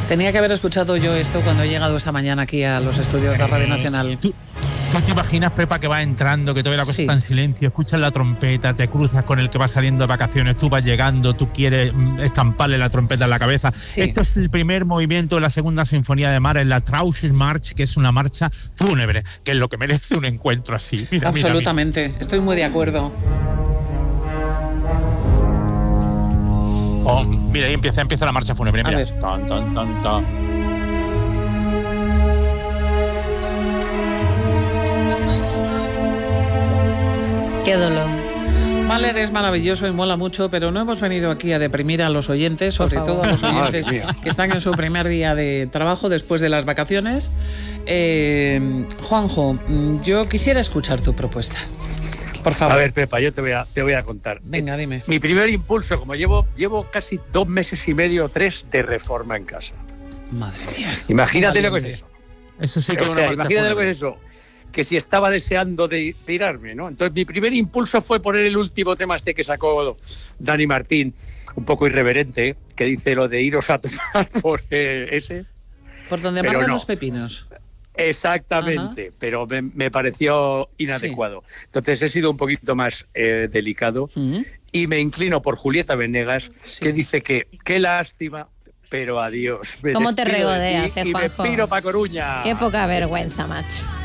Tenía que haber escuchado yo esto cuando he llegado esta mañana aquí a los estudios de Radio Nacional. ¿Tú te imaginas, Pepa, que vas entrando, que todavía la cosa está en silencio, escuchas la trompeta, te cruzas con el que va saliendo de vacaciones, tú vas llegando, tú quieres estamparle la trompeta en la cabeza? Sí. Esto es el primer movimiento de la segunda sinfonía de Mahler, la Trauermarsch, que es una marcha fúnebre, que es lo que merece un encuentro así. Mira, absolutamente, mira. Estoy muy de acuerdo. Oh, mira, ahí empieza la marcha fúnebre. Mira. A ver. Tan, tan, tan, tan. Qué dolor. Mahler es maravilloso y mola mucho, pero no hemos venido aquí a deprimir a los oyentes, sobre todo a los oyentes que están en su primer día de trabajo después de las vacaciones. Juanjo, yo quisiera escuchar tu propuesta. Por favor. A ver, Pepa, yo te voy a contar. Venga, dime. Mi primer impulso, como llevo casi 2 meses y medio o 3 de reforma en casa. Madre mía. Imagínate lo que es eso. Eso sí que imagínate lo que es eso. Que si estaba deseando de tirarme, ¿no? Entonces mi primer impulso fue poner el último tema que sacó Dani Martín, un poco irreverente, que dice lo de iros a tomar por ese. Por donde marcan los pepinos. Exactamente. Ajá. Pero me pareció inadecuado. Sí. Entonces he sido un poquito más delicado y me inclino por Julieta Venegas, que dice que qué lástima, pero adiós. ¿Cómo te regodeas, y me piro pa' Coruña? Qué poca vergüenza, macho.